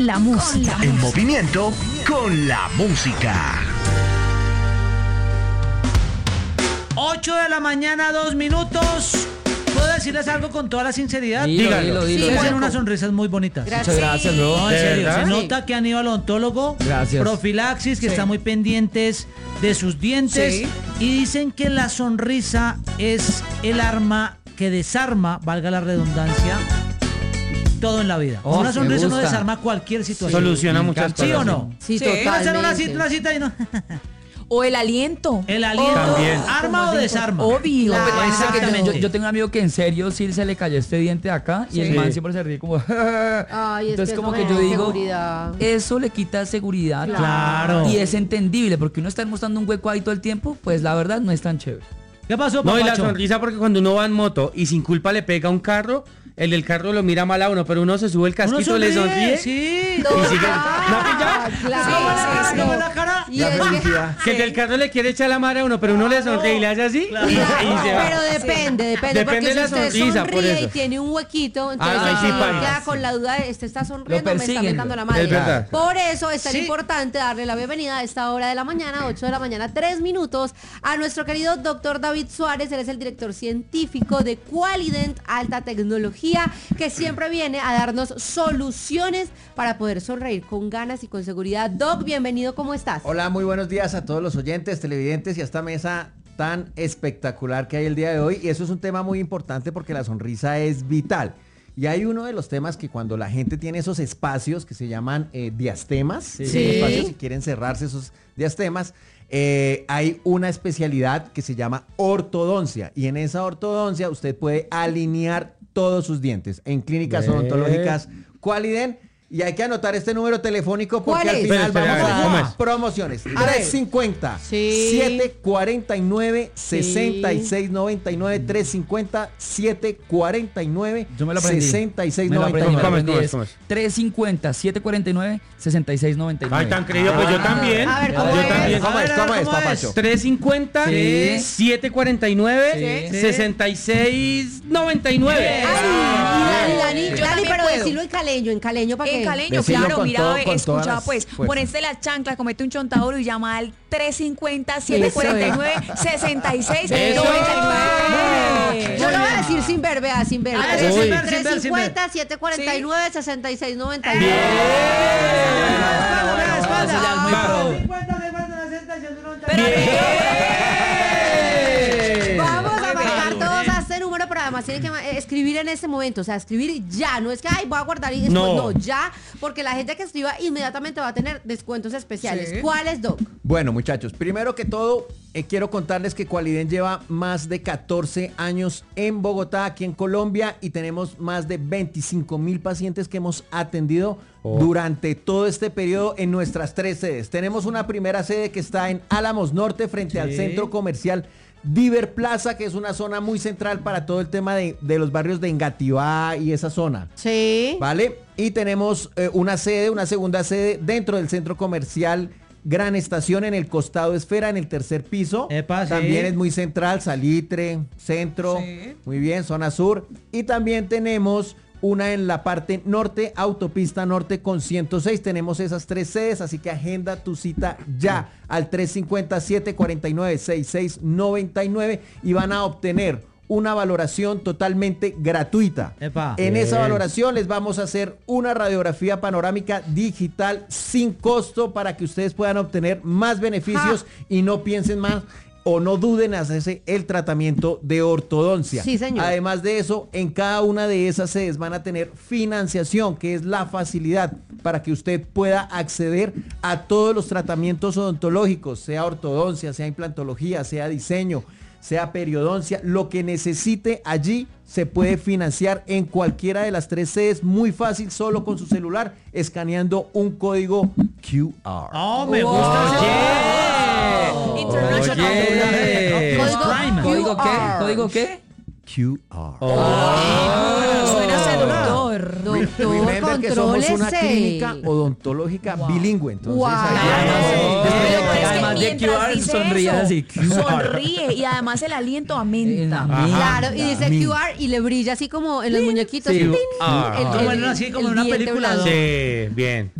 La música. En movimiento con la música. 8 de la mañana, 2 minutos. ¿Puedo decirles algo con toda la sinceridad? Dígalo. Tienen unas sonrisas muy bonitas. Muchas gracias, bro. No, en serio. ¿Verdad? Se nota que han ido al odontólogo. Gracias. Profilaxis, que están muy pendientes de sus dientes. Sí. Y dicen que la sonrisa es el arma que desarma, valga la redundancia, todo en la vida. Oh, Una sonrisa me no gusta. desarma cualquier situación. Soluciona Me muchas encanta. cosas. ¿Sí o no? Sí, Uno hace totalmente. una cita y no. O el aliento. El aliento. También. ¿Arma o desarma? Obvio. Claro. Pero Exactamente. Yo tengo un amigo que en serio sí se le cayó este diente de acá y el Sí. man siempre se ríe como... Ay, es Entonces que como eso que yo me da digo, seguridad. eso le quita seguridad. Claro. Y es entendible porque uno está mostrando un hueco ahí todo el tiempo, pues la verdad no es tan chévere. ¿Qué pasó, No, y la papacho? sonrisa porque cuando uno va en moto y sin culpa le pega a un carro, el del carro lo mira mal a uno, pero uno se sube el Uno casquito, le sonríe. Sí. Y sigue. Ah, ¿No pilla? claro. ¿Cómo la cara? Y es Que el del carro le quiere echar la madre a uno, pero uno le sonríe y le hace así. Claro. Y se va. Pero depende, Depende porque de si la usted sonrisa, por sonríe y eso. tiene un huequito, entonces Ah, el sí, señor pasa. queda con la duda de, este está sonriendo, me está persiguen. mentando la madre. Es verdad. Por eso es tan Sí. importante darle la bienvenida a esta hora de la mañana, 8 de la mañana, 3 minutos, a nuestro querido doctor David Suárez. Él es el director científico de Qualident Alta Tecnología, que siempre viene a darnos soluciones para poder sonreír con ganas y con seguridad. Doc, bienvenido, ¿cómo estás? Hola, muy buenos días a todos los oyentes, televidentes y a esta mesa tan espectacular que hay el día de hoy. Y eso es un tema muy importante porque la sonrisa es vital. Y hay uno de los temas que cuando la gente tiene esos espacios que se llaman diastemas, esos espacios si quieren cerrarse esos diastemas, hay una especialidad que se llama ortodoncia. Y en esa ortodoncia usted puede alinear todos sus dientes en clínicas odontológicas Qualident. Y hay que anotar este número telefónico porque ¿Cuál al es? final Espera, vamos espera, a ¿cómo dar es? promociones. A ver. 350 Sí. 749 6699 350 749 Yo me lo aprendí. 6699. ¿Cómo es? 350-749-6699. Ay, tan creído, pues yo también. A ver, ¿cómo Yo es? también. ¿Cómo es? ¿Cómo es, ¿Cómo es? papacho? 350 Sí. 749 Sí. 6699. Dani, pero puedo. decirlo en caleño, ¿para qué? En caleño, Decirlo claro, con mira, todo- ve, con todas escucha las pues, fuerzas. poneste las chanclas, comete un chontaduro y llama al 350-749-6699. Yo lo voy a decir sin ver, vea, sin ver. Ah, sí, sin ver, sin ver, sin ver. 350 749 6699. Eso ya es muy pro. Vamos a marcar todos a este número, pero además tienen que escribir en este momento, o sea, escribir ya, no es que ay, voy a guardar y después, no, ya, porque la gente que escriba inmediatamente va a tener descuentos especiales. Sí. ¿Cuáles, Doc? Bueno, muchachos, primero que todo, quiero contarles que Qualident lleva más de 14 años en Bogotá, aquí en Colombia, y tenemos más de 25,000 pacientes que hemos atendido durante todo este periodo en nuestras 3 sedes. Tenemos una primera sede que está en Álamos Norte, frente al centro comercial Diver Plaza, que es una zona muy central para todo el tema de los barrios de Engativá y esa zona. Sí. ¿Vale? Y tenemos una segunda sede dentro del centro comercial Gran Estación en el costado Esfera, en el tercer piso. Epa, sí. También es muy central, Salitre, centro, Sí. muy bien, zona sur. Y también tenemos una en la parte norte, autopista norte con 106. Tenemos esas 3 sedes, así que agenda tu cita ya al 350-749-6699 y van a obtener una valoración totalmente gratuita. Epa. En esa Bien. valoración les vamos a hacer una radiografía panorámica digital sin costo para que ustedes puedan obtener más beneficios y no piensen más o no duden en hacerse el tratamiento de ortodoncia. Sí, señor. Además de eso, en cada una de esas sedes van a tener financiación, que es la facilidad para que usted pueda acceder a todos los tratamientos odontológicos, sea ortodoncia, sea implantología, sea diseño, sea periodoncia, lo que necesite allí se puede financiar en cualquiera de las 3 sedes, muy fácil, solo con su celular, escaneando un código QR. Oh, me gusta ese. International. Oye. Prime. ¿Código qué? ¿Código qué? QR. Suena seductor. No, Remember que somos una contrólese. clínica odontológica bilingüe. Entonces, Wow. Además de QR, sonríe así. Sonríe y además el aliento aumenta. Claro, y dice QR y le brilla así como en los muñequitos. Sí. ¡Tin! Ah. Como en una película, diente blanco. Sí, bien.